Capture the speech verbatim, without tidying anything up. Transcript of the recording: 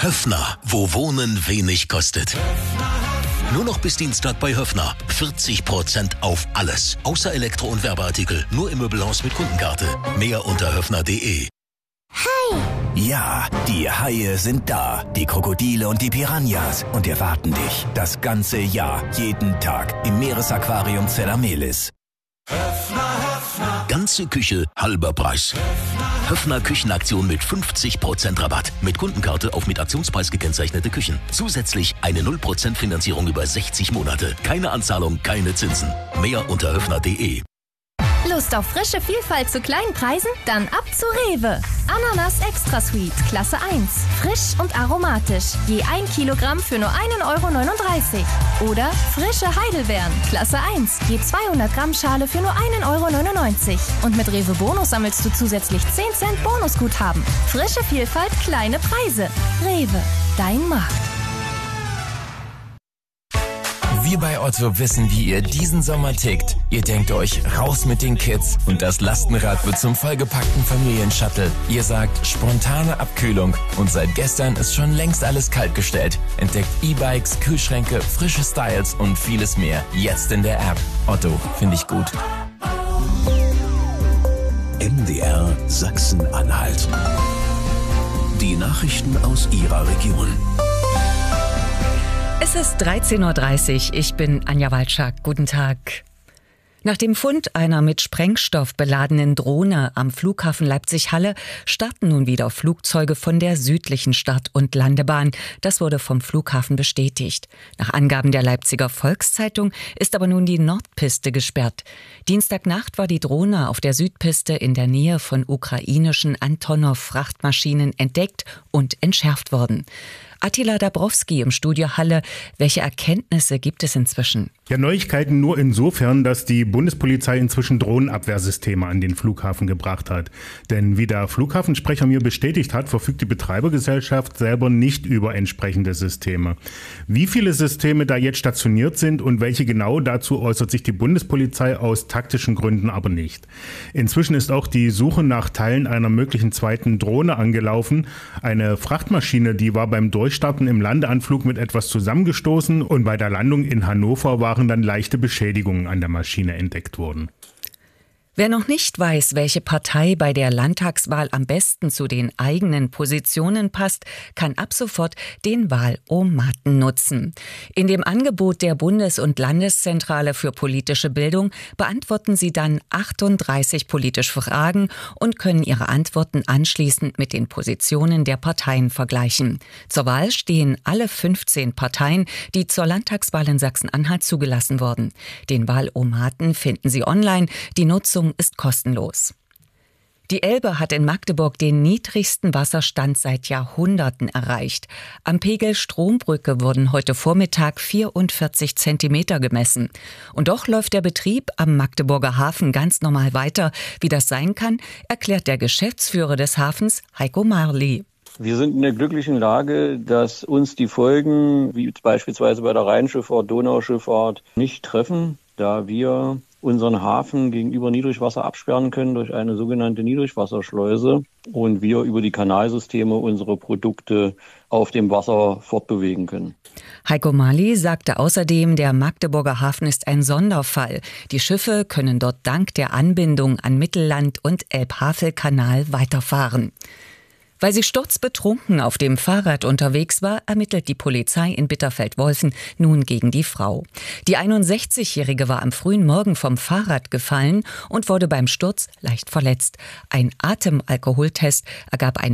Höffner, wo Wohnen wenig kostet. Nur noch bis Dienstag bei Höffner. vierzig Prozent auf alles. Außer Elektro- und Werbeartikel. Nur im Möbelhaus mit Kundenkarte. Mehr unter höffner punkt de. Hai! Ja, die Haie sind da. Die Krokodile und die Piranhas. Und erwarten dich das ganze Jahr, jeden Tag im Meeresaquarium Zelamelis. Höffner, Höffner. Ganze Küche, halber Preis. Höffner, Höffner Küchenaktion mit fünfzig Prozent Rabatt. Mit Kundenkarte auf mit Aktionspreis gekennzeichnete Küchen. Zusätzlich eine null Prozent Finanzierung über sechzig Monate. Keine Anzahlung, keine Zinsen. Mehr unter höffner punkt de. Lust auf frische Vielfalt zu kleinen Preisen? Dann ab zu Rewe. Ananas Extra Sweet, Klasse eins. Frisch und aromatisch. Je ein Kilogramm für nur ein Euro neununddreißig. Oder frische Heidelbeeren, Klasse eins. Je zweihundert Gramm Schale für nur ein Euro neunundneunzig. Und mit Rewe Bonus sammelst du zusätzlich zehn Cent Bonusguthaben. Frische Vielfalt, kleine Preise. Rewe, dein Markt. Wir bei Otto wissen, wie ihr diesen Sommer tickt. Ihr denkt euch, raus mit den Kids und das Lastenrad wird zum vollgepackten Familienshuttle. Ihr sagt, spontane Abkühlung und seit gestern ist schon längst alles kaltgestellt. Entdeckt E-Bikes, Kühlschränke, frische Styles und vieles mehr. Jetzt in der App. Otto, finde ich gut. M D R Sachsen-Anhalt. Die Nachrichten aus Ihrer Region. Es ist dreizehn Uhr dreißig. Ich bin Anja Walczak. Guten Tag. Nach dem Fund einer mit Sprengstoff beladenen Drohne am Flughafen Leipzig-Halle starten nun wieder Flugzeuge von der südlichen Start- und Landebahn. Das wurde vom Flughafen bestätigt. Nach Angaben der Leipziger Volkszeitung ist aber nun die Nordpiste gesperrt. Dienstagnacht war die Drohne auf der Südpiste in der Nähe von ukrainischen Antonov-Frachtmaschinen entdeckt und entschärft worden. Attila Dabrowski im Studio Halle. Welche Erkenntnisse gibt es inzwischen? Ja, Neuigkeiten nur insofern, dass die Bundespolizei inzwischen Drohnenabwehrsysteme an den Flughafen gebracht hat. Denn wie der Flughafensprecher mir bestätigt hat, verfügt die Betreibergesellschaft selber nicht über entsprechende Systeme. Wie viele Systeme da jetzt stationiert sind und welche genau, dazu äußert sich die Bundespolizei aus taktischen Gründen aber nicht. Inzwischen ist auch die Suche nach Teilen einer möglichen zweiten Drohne angelaufen. Eine Frachtmaschine, die war beim Durchstarten im Landeanflug mit etwas zusammengestoßen und bei der Landung in Hannover waren dann leichte Beschädigungen an der Maschine entdeckt worden. Wer noch nicht weiß, welche Partei bei der Landtagswahl am besten zu den eigenen Positionen passt, kann ab sofort den Wahlomaten nutzen. In dem Angebot der Bundes- und Landeszentrale für politische Bildung beantworten Sie dann achtunddreißig politische Fragen und können Ihre Antworten anschließend mit den Positionen der Parteien vergleichen. Zur Wahl stehen alle fünfzehn Parteien, die zur Landtagswahl in Sachsen-Anhalt zugelassen wurden. Den Wahlomaten finden Sie online. Die Nutzung ist kostenlos. Die Elbe hat in Magdeburg den niedrigsten Wasserstand seit Jahrhunderten erreicht. Am Pegel Strombrücke wurden heute Vormittag vierundvierzig Zentimeter gemessen. Und doch läuft der Betrieb am Magdeburger Hafen ganz normal weiter. Wie das sein kann, erklärt der Geschäftsführer des Hafens, Heiko Marli. Wir sind in der glücklichen Lage, dass uns die Folgen, wie beispielsweise bei der Rheinschifffahrt, Donauschifffahrt, nicht treffen, da wir unseren Hafen gegenüber Niedrigwasser absperren können durch eine sogenannte Niedrigwasserschleuse und wir über die Kanalsysteme unsere Produkte auf dem Wasser fortbewegen können. Heiko Marli sagte außerdem, der Magdeburger Hafen ist ein Sonderfall. Die Schiffe können dort dank der Anbindung an Mittelland- und Elbhavel-Kanal weiterfahren. Weil sie sturzbetrunken auf dem Fahrrad unterwegs war, ermittelt die Polizei in Bitterfeld-Wolfen nun gegen die Frau. Die einundsechzigjährige war am frühen Morgen vom Fahrrad gefallen und wurde beim Sturz leicht verletzt. Ein Atemalkoholtest ergab eine